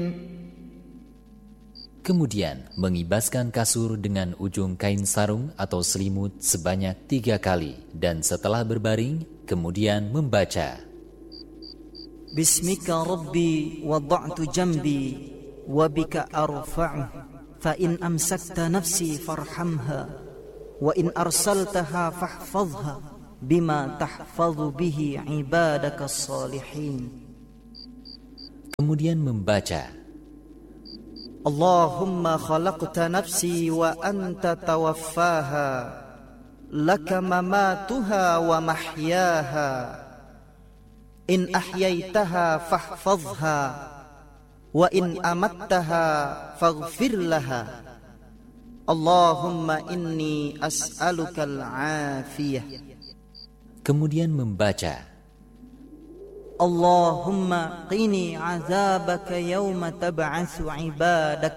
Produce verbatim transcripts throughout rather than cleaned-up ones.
Kemudian mengibaskan kasur dengan ujung kain sarung atau selimut sebanyak tiga kali. Dan setelah berbaring, kemudian membaca Bismika Rabbi wada'tu jambi wabika arfa'u fa in amsakta nafsi farhamha wa in arsaltaha fahfazha bima tahfazu bihi ibadaka salihin. Kemudian membaca Allahumma khalaqta nafsi wa anta tawaffaha laka mamatuha wa mahyaha in ahyaitaha fahfazha wa in amattaha faghfir laha Allahumma inni as'aluka al-afiyah. Kemudian membaca Allahumma qini azabaka yawma tab'atsu ibadak.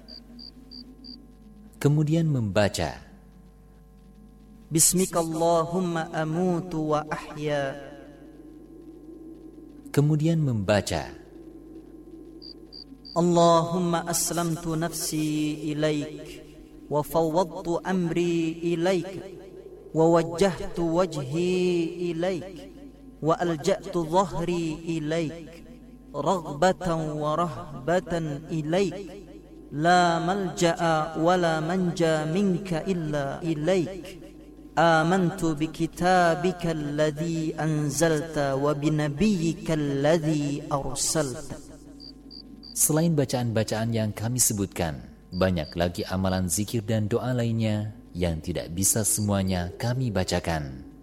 Kemudian membaca Bismika Allahumma amutu wa ahya. Kemudian membaca Allahumma aslamtu nafsi ilaik wa fawwadtu amri ilaik wa wajjahtu wajhi ilaik wa alja'tu dhahri ilaik raghbatan wa rahbatan ilaik la malja'a wa la manja minka illa ilaik amantu bikitabika alladhi anzalta wa binabiyyika alladhi arsalta. Selain bacaan-bacaan yang kami sebutkan, banyak lagi amalan zikir dan doa lainnya yang tidak bisa semuanya kami bacakan.